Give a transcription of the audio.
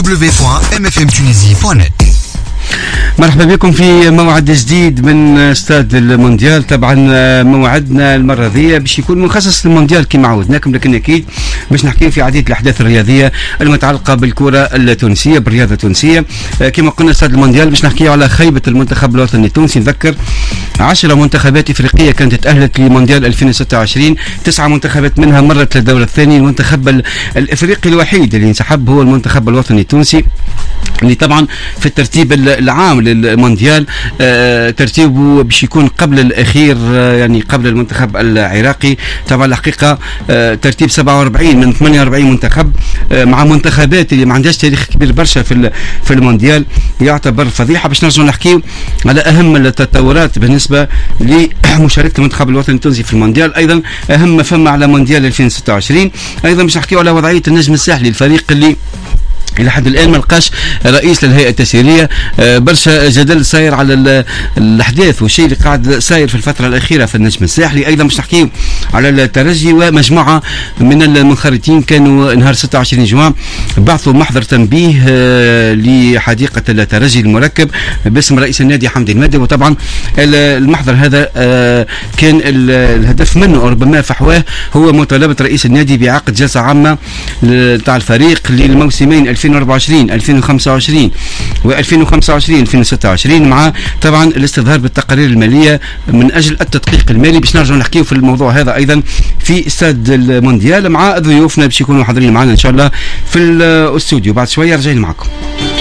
www.mfmtunisie.net. مرحبا بكم في موعد جديد من استاد المونديال. طبعا موعدنا المره ذي باش يكون مخصص للمونديال كما عودناكم، لكن اكيد باش نحكيو في عديد الاحداث الرياضيه المتعلقه بالكره التونسيه، بالرياضه التونسيه. كما قلنا استاد المونديال باش نحكيو على خيبه المنتخب الوطني التونسي. نذكر 10 منتخبات افريقيه كانت تاهلت لمونديال 2026، 9 منتخبات منها مرت للدور الثاني. المنتخب الافريقي الوحيد اللي انسحب هو المنتخب الوطني التونسي، اللي طبعا في الترتيب العام للمونديال ترتيبه باش يكون قبل الاخير، يعني قبل المنتخب العراقي. طبعا الحقيقه ترتيب 47 من 48 منتخب، مع منتخبات اللي ما عندهاش تاريخ كبير برشا في المونديال، يعتبر فضيحه. باش نرجعوا نحكيو على اهم التطورات بالنسبه لمشاركه المنتخب الوطني التونسي في المونديال، ايضا اهم ما فما على مونديال 2026. ايضا باش نحكيو على وضعيه النجم الساحلي، الفريق اللي إلى حد الآن ما لقاش رئيس للهيئة التسييرية. برشا جدل صاير على الأحداث والشيء اللي قاعد صاير في الفترة الأخيرة في النجم الساحلي. أيضا مش نحكيو على الترجي، ومجموعة من المنخرطين كانوا نهار 26 جوان بعثوا محضر تنبيه لحديقة الترجي المركب باسم رئيس النادي حمدي المادي. وطبعا المحضر هذا كان الهدف منه أو ربما فحواه هو مطالبة رئيس النادي بعقد جلسة عامة تاع الفريق للموسمين 2024 2025 و2025 2026، مع طبعا الاستظهار بالتقارير الماليه من اجل التدقيق المالي. باش نرجعوا نحكيو في الموضوع هذا ايضا في استاد المونديال مع ضيوفنا باش يكونوا حاضرين معنا ان شاء الله في الاستوديو. بعد شويه رجعنا معكم.